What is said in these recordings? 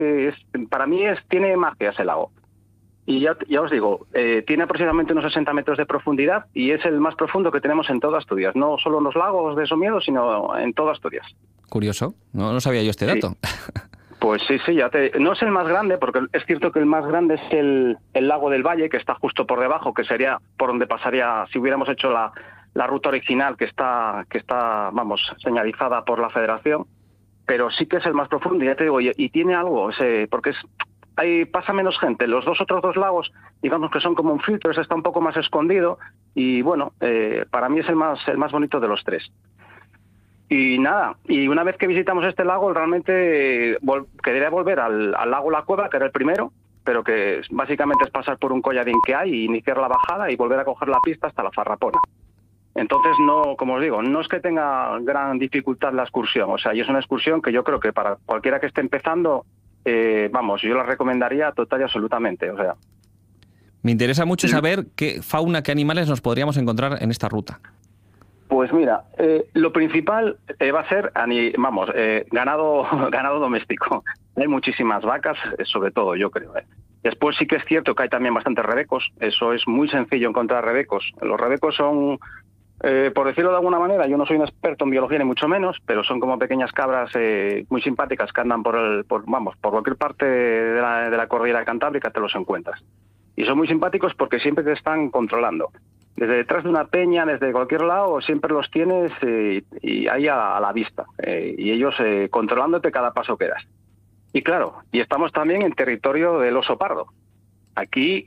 para mí tiene magia ese lago. Y ya os digo, tiene aproximadamente unos 60 metros de profundidad y es el más profundo que tenemos en toda Asturias. No solo en los lagos de Somiedo, sino en toda Asturias. Curioso, no sabía yo este dato. Sí. Pues sí, no es el más grande, porque es cierto que el más grande es el lago del Valle, que está justo por debajo, que sería por donde pasaría si hubiéramos hecho la ruta original que está señalizada por la Federación, pero sí que es el más profundo, ya te digo, y tiene algo, porque pasa menos gente. Los otros dos lagos, digamos que son como un filtro, ese está un poco más escondido, y bueno, para mí es el más bonito de los tres. Y nada, y una vez que visitamos este lago, realmente quería volver al lago La Cueva, que era el primero, pero que básicamente es pasar por un colladín que hay y iniciar la bajada y volver a coger la pista hasta la Farrapona. Entonces, no, como os digo, no es que tenga gran dificultad la excursión, o sea, y es una excursión que yo creo que para cualquiera que esté empezando, yo la recomendaría total y absolutamente, o sea. Me interesa mucho saber qué fauna, qué animales nos podríamos encontrar en esta ruta. Pues mira, lo principal va a ser, ganado doméstico. Hay muchísimas vacas, sobre todo, yo creo. Después sí que es cierto que hay también bastantes rebecos. Eso es muy sencillo encontrar rebecos. Los rebecos son, por decirlo de alguna manera, yo no soy un experto en biología ni mucho menos, pero son como pequeñas cabras muy simpáticas que andan por cualquier parte de la cordillera cantábrica te los encuentras. Y son muy simpáticos porque siempre te están controlando. Desde detrás de una peña, desde cualquier lado, siempre los tienes y ahí a la vista. Y ellos controlándote cada paso que das. Y claro, y estamos también en territorio del oso pardo. Aquí,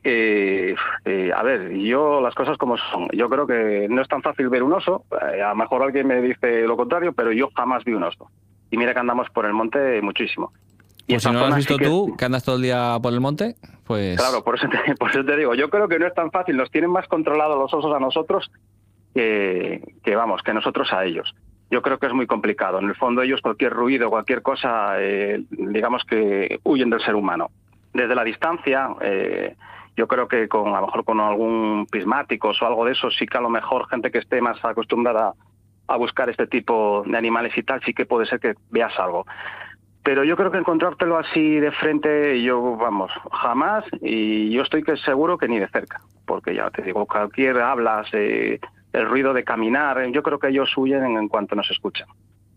yo las cosas como son. Yo creo que no es tan fácil ver un oso. A lo mejor alguien me dice lo contrario, pero yo jamás vi un oso. Y mira que andamos por el monte muchísimo. Pues si no lo has visto tú, que andas todo el día por el monte, pues... Claro, por eso te digo, yo creo que no es tan fácil, nos tienen más controlados los osos a nosotros que nosotros a ellos. Yo creo que es muy complicado. En el fondo ellos cualquier ruido, cualquier cosa, digamos que huyen del ser humano. Desde la distancia, yo creo que a lo mejor con algún prismáticos o algo de eso, sí que a lo mejor gente que esté más acostumbrada a buscar este tipo de animales y tal, sí que puede ser que veas algo. Pero yo creo que encontrártelo así de frente, jamás, y yo estoy seguro que ni de cerca, porque ya te digo, cualquier hablas, el ruido de caminar, yo creo que ellos huyen en cuanto nos escuchan.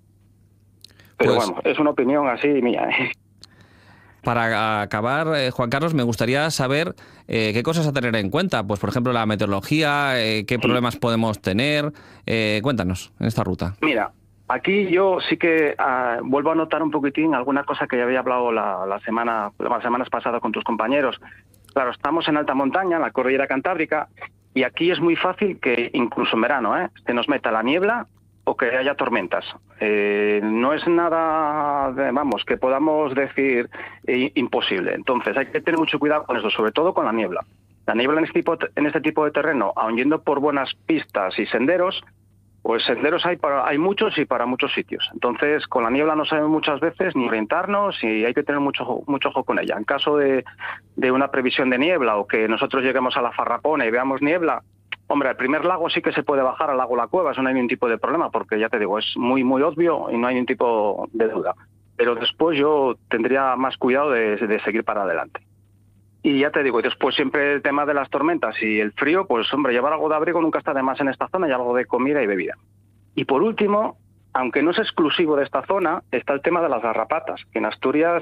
Pero pues, es una opinión así mía. Para acabar, Juan Carlos, me gustaría saber qué cosas a tener en cuenta, pues por ejemplo la meteorología, qué problemas podemos tener, cuéntanos en esta ruta. Mira. Aquí yo sí que vuelvo a notar un poquitín alguna cosa que ya había hablado las semanas pasadas con tus compañeros. Claro, estamos en alta montaña, en la cordillera cantábrica, y aquí es muy fácil que incluso en verano se nos meta la niebla o que haya tormentas. No es nada, que podamos decir imposible. Entonces hay que tener mucho cuidado con eso, sobre todo con la niebla. La niebla en este tipo de terreno, aun yendo por buenas pistas y senderos, pues senderos hay muchos y para muchos sitios. Entonces, con la niebla no sabemos muchas veces ni orientarnos y hay que tener mucho ojo con ella. En caso de una previsión de niebla o que nosotros lleguemos a la Farrapona y veamos niebla, hombre, el primer lago sí que se puede bajar al lago La Cueva, eso no hay ningún tipo de problema, porque ya te digo, es muy, muy obvio y no hay ningún tipo de duda. Pero después yo tendría más cuidado de seguir para adelante. Y ya te digo, después siempre el tema de las tormentas y el frío, pues hombre, llevar algo de abrigo nunca está de más en esta zona y algo de comida y bebida. Y por último, aunque no es exclusivo de esta zona, está el tema de las garrapatas, que en Asturias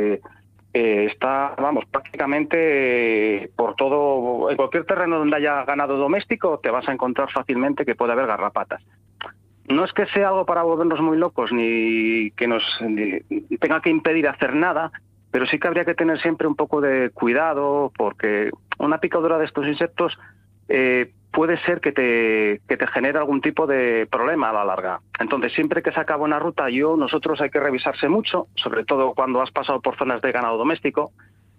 está, prácticamente por todo, en cualquier terreno donde haya ganado doméstico te vas a encontrar fácilmente que puede haber garrapatas. No es que sea algo para volvernos muy locos ni que nos tenga que impedir hacer nada, pero sí que habría que tener siempre un poco de cuidado porque una picadura de estos insectos puede ser que te genere algún tipo de problema a la larga. Entonces, siempre que se acaba una ruta, nosotros hay que revisarse mucho, sobre todo cuando has pasado por zonas de ganado doméstico.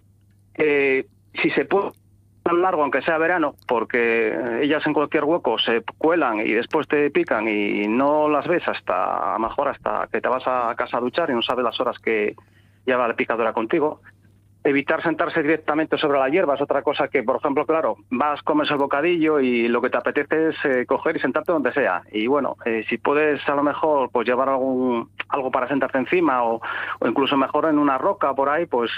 Si se puede tan largo, aunque sea verano, porque ellas en cualquier hueco se cuelan y después te pican y no las ves hasta que te vas a casa a duchar y no sabes las horas que lleva la picadura contigo. evitar sentarse directamente sobre la hierba es otra cosa que, por ejemplo, claro, comes el bocadillo y lo que te apetece es coger y sentarte donde sea. Y bueno, si puedes a lo mejor pues llevar algo para sentarte encima o incluso mejor en una roca por ahí, pues